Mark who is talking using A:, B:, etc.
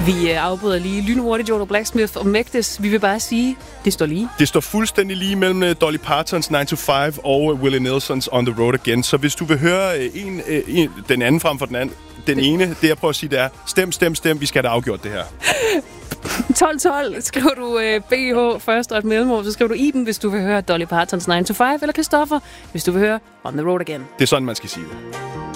A: Vi afbryder lige lynhurtigt Jodo Blacksmith og Mektis. Vi vil bare sige, det står lige.
B: Det står fuldstændig lige mellem Dolly Partons 9 to 5 og Willie Nelsons On the Road Again. Så hvis du vil høre den anden frem for den ene, det jeg prøver at sige, det er stem. Vi skal have afgjort det her.
A: 1212 skriver du BH først og et mellemrum. Så skriver du Iben, hvis du vil høre Dolly Partons 9 to 5, eller Christoffer, hvis du vil høre On the Road Again.
B: Det er sådan, man skal sige det.